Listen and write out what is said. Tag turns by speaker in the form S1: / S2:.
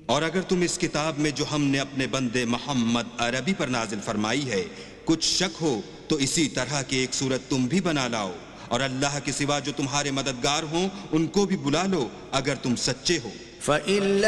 S1: और अगर तुम इस किताब में जो हमने अपने बंदे मोहम्मद अरबी पर नाजिल फरमाई है कुछ शक हो तो इसी तरह की एक सूरत तुम भी बना लाओ और अल्लाह के सिवा जो तुम्हारे मददगार हों उनको भी बुला लो अगर तुम सच्चे हो।